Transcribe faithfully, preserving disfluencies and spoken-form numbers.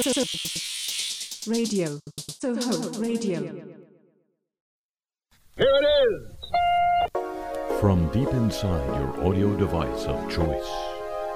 Radio. Soho Radio. Here it is! From deep inside your audio device of choice.